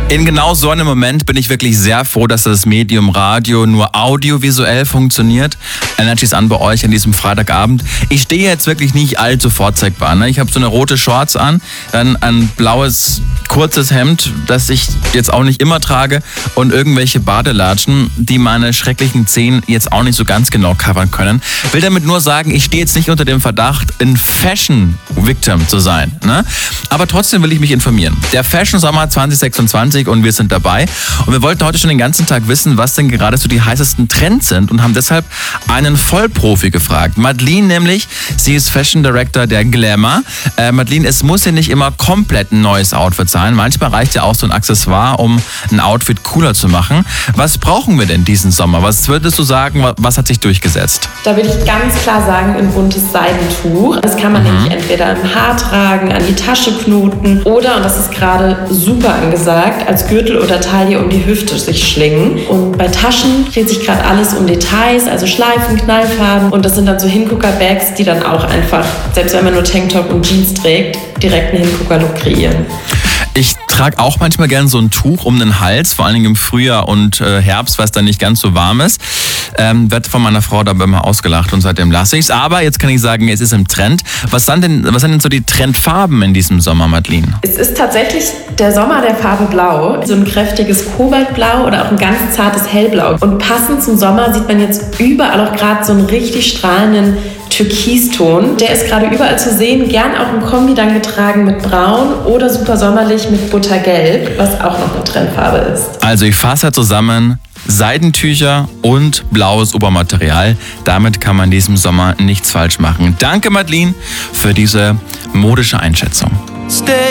In genau so einem Moment bin ich wirklich sehr froh, dass das Medium Radio nur audiovisuell funktioniert. Energy's an bei euch an diesem Freitagabend. Ich stehe jetzt wirklich nicht allzu vorzeigbar. Ne? Ich habe so eine rote Shorts an, dann ein blaues kurzes Hemd, das ich jetzt auch nicht immer trage und irgendwelche Badelatschen, die meine schrecklichen Zehen jetzt auch nicht so ganz genau covern können. Will damit nur sagen, ich stehe jetzt nicht unter dem Verdacht, ein Fashion-Victim zu sein. Ne? Aber trotzdem will ich mich informieren. Der Fashion Sommer 2026 und wir sind dabei. Und wir wollten heute schon den ganzen Tag wissen, was denn gerade so die heißesten Trends sind und haben deshalb einen Vollprofi gefragt. Madeleine nämlich, sie ist Fashion Director der Glamour. Madeleine, es muss ja nicht immer komplett ein neues Outfit sein. Manchmal reicht ja auch so ein Accessoire, um ein Outfit cooler zu machen. Was brauchen wir denn diesen Sommer? Was würdest du sagen, was hat sich durchgesetzt? Da würde ich ganz klar sagen, ein buntes Seidentuch. Das kann man nämlich entweder im Haar tragen, an die Tasche knoten oder, und das ist gerade super angesagt, als Gürtel oder Taille um die Hüfte sich schlingen. Und bei Taschen dreht sich gerade alles um Details, also Schleifen, Knallfarben. Und das sind dann so Hingucker-Bags, die dann auch einfach, selbst wenn man nur Tanktop und Jeans trägt, direkt einen Hingucker-Look kreieren. Ich trage auch manchmal gern so ein Tuch um den Hals, vor allen Dingen im Frühjahr und Herbst, weil es dann nicht ganz so warm ist. Wird von meiner Frau dabei immer ausgelacht und seitdem lasse ich es. Aber jetzt kann ich sagen, es ist im Trend. Was sind denn so die Trendfarben in diesem Sommer, Madeleine? Es ist tatsächlich der Sommer der Farbe Blau. So ein kräftiges Kobaltblau oder auch ein ganz zartes Hellblau. Und passend zum Sommer sieht man jetzt überall auch gerade so einen richtig strahlenden Türkiston. Der ist gerade überall zu sehen, gern auch im Kombi dann getragen mit Braun oder super sommerlich mit Buttergelb, was auch noch eine Trendfarbe ist. Also ich fasse zusammen: Seidentücher und blaues Obermaterial. Damit kann man in diesem Sommer nichts falsch machen. Danke, Madeleine, für diese modische Einschätzung.